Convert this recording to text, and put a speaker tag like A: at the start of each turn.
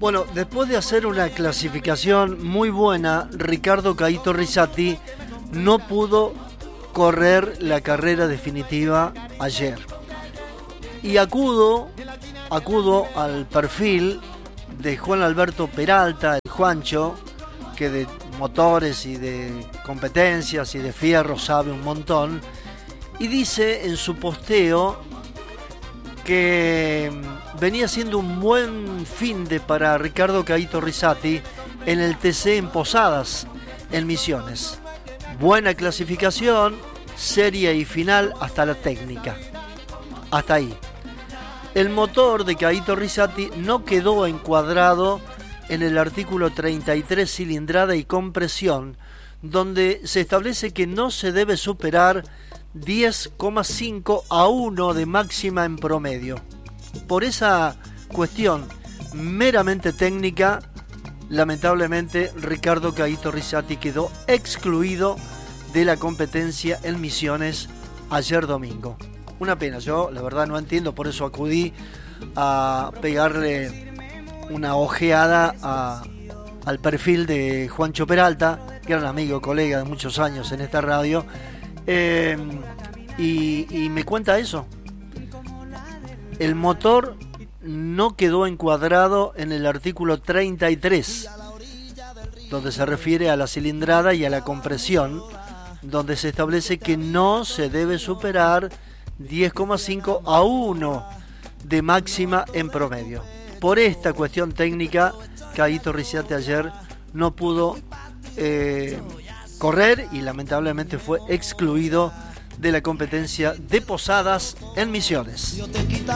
A: Bueno, después de hacer una clasificación muy buena, Ricardo Caíto Rizzati no pudo correr la carrera definitiva ayer. Y acudo al perfil de Juan Alberto Peralta, el Juancho, que de motores y de competencias y de fierro sabe un montón, y dice en su posteo que venía siendo un buen finde para Ricardo Caíto Rizzati en el TC en Posadas, en Misiones. Buena clasificación, serie y final hasta la técnica. Hasta ahí. El motor de Caíto Rizzati no quedó encuadrado en el artículo 33 cilindrada y compresión, donde se establece que no se debe superar 10,5 a 1 de máxima en promedio. Por esa cuestión meramente técnica, lamentablemente Ricardo Caíto Rizzati quedó excluido de la competencia en Misiones ayer domingo. Una pena, yo la verdad no entiendo, por eso acudí a pegarle una ojeada al perfil de Juancho Peralta, gran amigo, colega de muchos años en esta radio, y me cuenta eso. El motor no quedó encuadrado en el artículo 33, donde se refiere a la cilindrada y a la compresión, donde se establece que no se debe superar 10,5 a 1 de máxima en promedio. Por esta cuestión técnica, Caíto Rizzati ayer no pudo correr y lamentablemente fue excluido de la competencia de Posadas en Misiones.